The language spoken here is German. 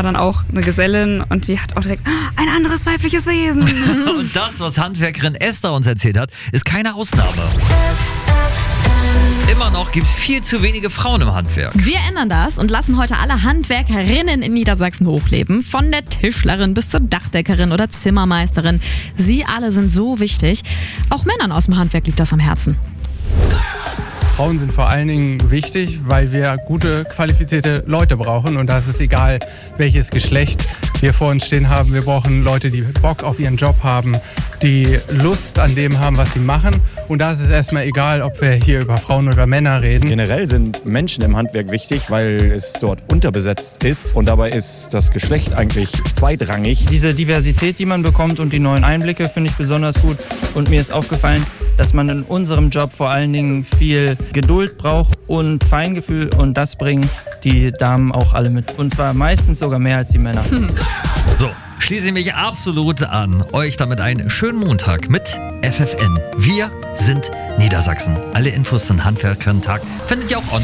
war dann auch eine Gesellin und die hat auch direkt ein anderes weibliches Wesen. Und das, was Handwerkerin Esther uns erzählt hat, ist keine Ausnahme. Immer noch gibt es viel zu wenige Frauen im Handwerk. Wir ändern das und lassen heute alle Handwerkerinnen in Niedersachsen hochleben. Von der Tischlerin bis zur Dachdeckerin oder Zimmermeisterin. Sie alle sind so wichtig. Auch Männern aus dem Handwerk liegt das am Herzen. Frauen sind vor allen Dingen wichtig, weil wir gute, qualifizierte Leute brauchen. Und da ist es egal, welches Geschlecht wir vor uns stehen haben. Wir brauchen Leute, die Bock auf ihren Job haben, die Lust an dem haben, was sie machen. Und da ist es erstmal egal, ob wir hier über Frauen oder Männer reden. Generell sind Menschen im Handwerk wichtig, weil es dort unterbesetzt ist. Und dabei ist das Geschlecht eigentlich zweitrangig. Diese Diversität, die man bekommt und die neuen Einblicke, finde ich besonders gut. Und mir ist aufgefallen, dass man in unserem Job vor allen Dingen viel Geduld braucht und Feingefühl. Und das bringen die Damen auch alle mit. Und zwar meistens sogar mehr als die Männer. So, schließe ich mich absolut an. Euch damit einen schönen Montag mit FFN. Wir sind Niedersachsen. Alle Infos zum Handwerkertag findet ihr auch online.